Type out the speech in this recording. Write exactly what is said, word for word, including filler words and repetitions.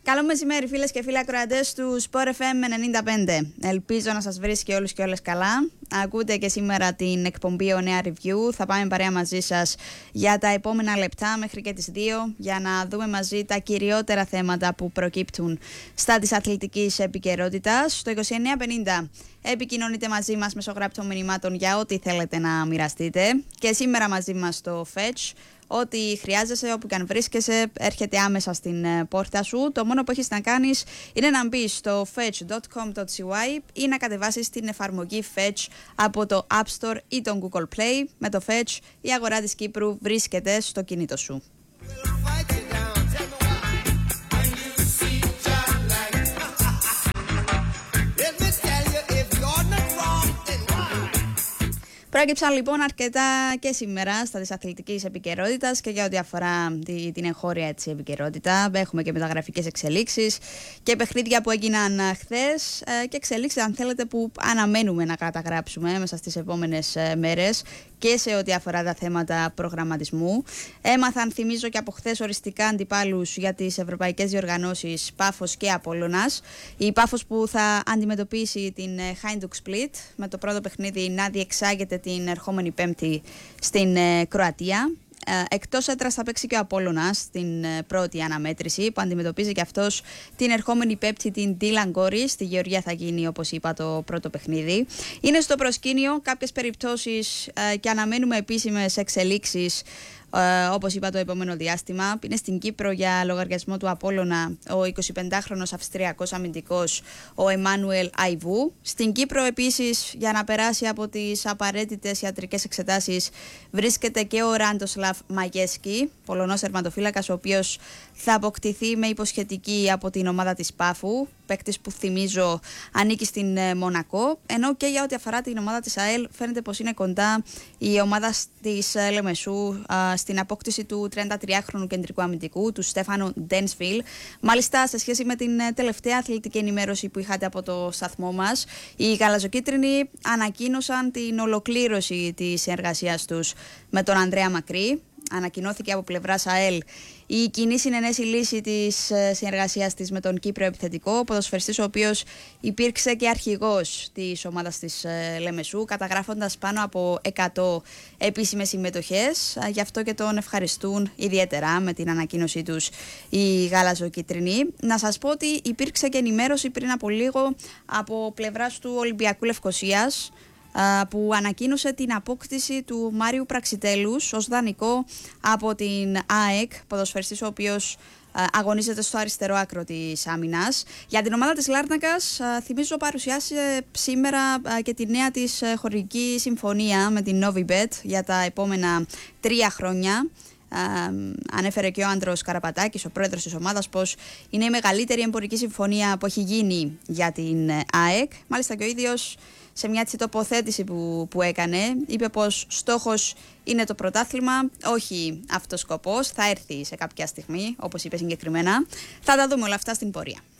Καλό μεσημέρι, φίλες και φίλοι ακροατές του Sport εφ εμ ενενήντα πέντε. Ελπίζω να σας βρίσκει όλους και όλες καλά. Ακούτε και σήμερα την εκπομπή Ο Νέα Review. Θα πάμε παρέα μαζί σας για τα επόμενα λεπτά μέχρι και τις δύο για να δούμε μαζί τα κυριότερα θέματα που προκύπτουν στα της αθλητικής επικαιρότητας. Στο είκοσι εννέα πενήντα επικοινωνείτε μαζί μας μέσω γραπτών μηνυμάτων για ό,τι θέλετε να μοιραστείτε. Και σήμερα μαζί μας στο Fetch. Ό,τι χρειάζεσαι, όπου και αν βρίσκεσαι, έρχεται άμεσα στην πόρτα σου. Το μόνο που έχεις να κάνεις είναι να μπεις στο fetch τελεία com τελεία c y ή να κατεβάσεις την εφαρμογή Fetch από το App Store ή τον Google Play. Με το Fetch η αγορά της Κύπρου βρίσκεται στο κινητό σου. Προέκυψαν λοιπόν αρκετά και σήμερα στα της αθλητικής επικαιρότητας και για ό,τι αφορά τη, την εγχώρια έτσι, επικαιρότητα. Έχουμε και μεταγραφικές εξελίξεις και παιχνίδια που έγιναν χθες ε, και εξελίξεις, αν θέλετε, που αναμένουμε να καταγράψουμε μέσα στις επόμενες ε, μέρες και σε ό,τι αφορά τα θέματα προγραμματισμού. Έμαθαν, θυμίζω, και από χθες οριστικά αντιπάλους για τις ευρωπαϊκές διοργανώσεις Πάφος και Απόλλωνας. Η Πάφος που θα αντιμετωπίσει την Hajduk Split με το πρώτο παιχνίδι να διεξάγεται την ερχόμενη Πέμπτη στην ε, Κροατία. Ε, εκτός έδρας θα παίξει και ο Απόλλωνας στην ε, πρώτη αναμέτρηση που αντιμετωπίζει και αυτός την ερχόμενη Πέμπτη την Dylan Gori. Στη Γεωργία θα γίνει, όπως είπα, το πρώτο παιχνίδι. Είναι στο προσκήνιο κάποιες περιπτώσεις ε, και αναμένουμε επίσημες εξελίξεις. Uh, όπως είπα, το επόμενο διάστημα. Είναι στην Κύπρο για λογαριασμό του Απόλλωνα ο εικοσιπεντάχρονος Αυστριακός αμυντικός ο Εμμάνουελ Αϊβού. Στην Κύπρο επίσης, για να περάσει από τις απαραίτητες ιατρικές εξετάσεις, βρίσκεται και ο Ράντοσλαβ Μαγέσκι, Πολωνός τερματοφύλακας, ο οποίος θα αποκτηθεί με υποσχετική από την ομάδα της Πάφου, παίκτης που, θυμίζω, ανήκει στην ε, Μονακό. Ενώ και για ό,τι αφορά την ομάδα της ΑΕΛ, φαίνεται πως είναι κοντά η ομάδα της ε, Λεμεσού ε, στην απόκτηση του τριαντατριάχρονου κεντρικού αμυντικού, του Στέφανο Ντένσβιλ. Μάλιστα, σε σχέση με την ε, τελευταία αθλητική ενημέρωση που είχατε από το σταθμό μας, οι γαλαζοκίτρινοι ανακοίνωσαν την ολοκλήρωση της συνεργασίας τους με τον Ανδρέα Μακρύ. Ανακοινώθηκε από πλευράς ΑΕΛ η κοινή συνενέση λύση της συνεργασίας της με τον Κύπριο επιθετικό, ποδοσφαιριστής ο οποίος υπήρξε και αρχηγός της ομάδας της Λεμεσού, καταγράφοντας πάνω από εκατό επίσημες συμμετοχές. Γι' αυτό και τον ευχαριστούν ιδιαίτερα με την ανακοίνωσή τους οι γαλαζοκίτρινοι. Να σας πω ότι υπήρξε και ενημέρωση πριν από λίγο από πλευράς του Ολυμπιακού Λευκωσίας, που ανακοίνωσε την απόκτηση του Μάριου Πραξιτέλους ως δανεικό από την ΑΕΚ, ποδοσφαιριστής ο οποίος αγωνίζεται στο αριστερό άκρο της άμυνας. Για την ομάδα της Λάρνακας, θυμίζω, παρουσιάσε σήμερα και τη νέα της χορηγική συμφωνία με την Novibet για τα επόμενα τρία χρόνια. Uh, ανέφερε και ο Άντρος Καραπατάκης, ο πρόεδρος της ομάδας, πως είναι η μεγαλύτερη εμπορική συμφωνία που έχει γίνει για την ΑΕΚ. Μάλιστα και ο ίδιος, σε μια έτσι τοποθέτηση που, που έκανε, είπε πως στόχος είναι το πρωτάθλημα, όχι αυτός σκοπός. Θα έρθει σε κάποια στιγμή, όπως είπε συγκεκριμένα. Θα τα δούμε όλα αυτά στην πορεία.